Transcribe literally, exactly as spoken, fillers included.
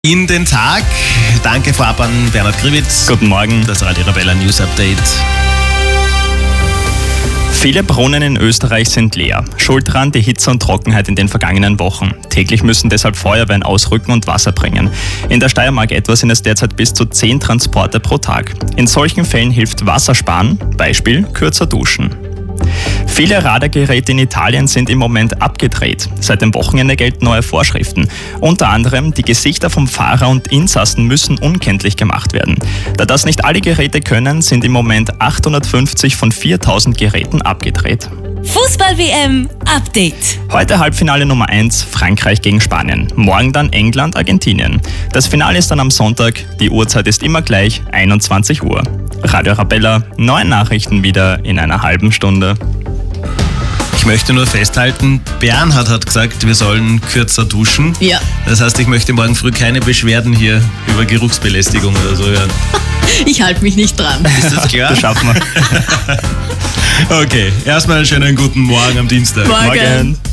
In den Tag. Danke vorab an Bernhard Grivitz. Guten Morgen. Das Radio Arabella News Update. Viele Brunnen in Österreich sind leer. Schuld daran die Hitze und Trockenheit in den vergangenen Wochen. Täglich müssen deshalb Feuerwehren ausrücken und Wasser bringen. In der Steiermark etwa sind es derzeit bis zu zehn Transporte pro Tag. In solchen Fällen hilft Wassersparen, Beispiel kürzer duschen. Viele Radargeräte in Italien sind im Moment abgedreht. Seit dem Wochenende gelten neue Vorschriften. Unter anderem, die Gesichter vom Fahrer und Insassen müssen unkenntlich gemacht werden. Da das nicht alle Geräte können, sind im Moment achthundertfünfzig von viertausend Geräten abgedreht. Fußball-W M Update. Heute Halbfinale Nummer eins, Frankreich gegen Spanien. Morgen dann England, Argentinien. Das Finale ist dann am Sonntag. Die Uhrzeit ist immer gleich, einundzwanzig Uhr. Radio Arabella, neue Nachrichten wieder in einer halben Stunde. Ich möchte nur festhalten, Bernhard hat gesagt, wir sollen kürzer duschen. Ja. Das heißt, ich möchte morgen früh keine Beschwerden hier über Geruchsbelästigung oder so hören. Ich halte mich nicht dran. Ist das klar? Das schaffen wir. Okay, erstmal einen schönen guten Morgen am Dienstag. Morgen. Morgen.